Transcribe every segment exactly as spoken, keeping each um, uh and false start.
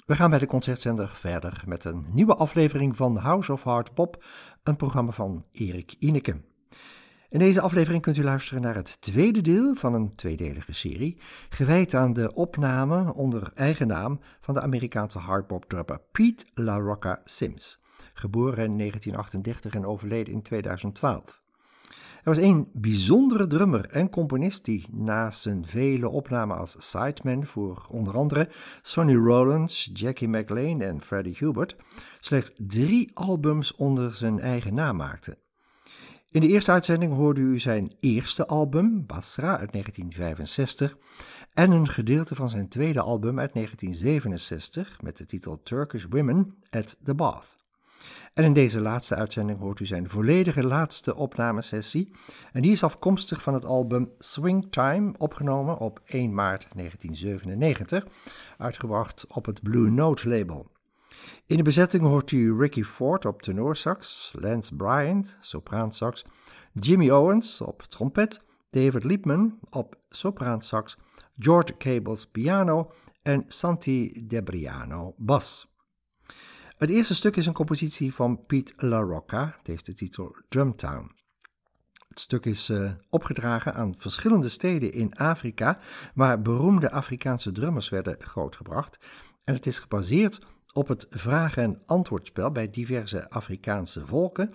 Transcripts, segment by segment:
We gaan bij de Concertzender verder met een nieuwe aflevering van House of Hard Bop, een programma van Erik Ineke. In deze aflevering kunt u luisteren naar het tweede deel van een tweedelige serie, gewijd aan de opname onder eigen naam van de Amerikaanse hardbop-drummer Pete La Rocca Sims, geboren in negentien achtendertig en overleden in tweeduizend twaalf. Er was één bijzondere drummer en componist die naast zijn vele opnamen als sideman voor onder andere Sonny Rollins, Jackie McLean en Freddie Hubert slechts drie albums onder zijn eigen naam maakte. In de eerste uitzending hoorde u zijn eerste album, Basra, uit negentien vijfenzestig, en een gedeelte van zijn tweede album uit negentien zevenenzestig met de titel Turkish Women at the Bath. En in deze laatste uitzending hoort u zijn volledige laatste opnamesessie, en die is afkomstig van het album Swing Time, opgenomen op één maart negentien zevenennegentig, uitgebracht op het Blue Note label. In de bezetting hoort u Ricky Ford op tenorsax, Lance Bryant, sopraansax, Jimmy Owens op trompet, David Liebman op sopraansax, George Cables piano en Santi Debriano bas. Het eerste stuk is een compositie van Pete La Rocca, het heeft de titel Drumtown. Het stuk is uh, opgedragen aan verschillende steden in Afrika, waar beroemde Afrikaanse drummers werden grootgebracht, en het is gebaseerd op het vraag- en antwoordspel bij diverse Afrikaanse volken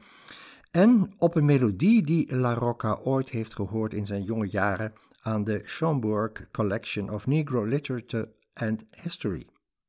en op een melodie die La Rocca ooit heeft gehoord in zijn jonge jaren aan de Schomburg Collection of Negro Literature and History.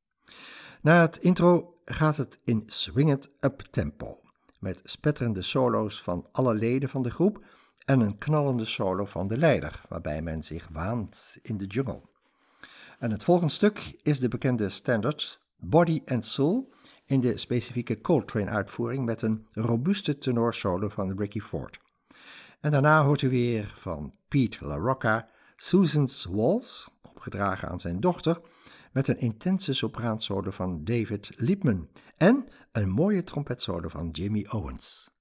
Na het intro gaat het in swingend up-tempo, met spetterende solo's van alle leden van de groep en een knallende solo van de leider, waarbij men zich waant in de jungle. En het volgende stuk is de bekende standard Body and Soul in de specifieke Coltrane-uitvoering met een robuuste tenorsolo van Ricky Ford. En daarna hoort u weer van Pete La Rocca Susan's Waltz, opgedragen aan zijn dochter, met een intense sopraansolo van David Liebman en een mooie trompetsolo van Jimmy Owens.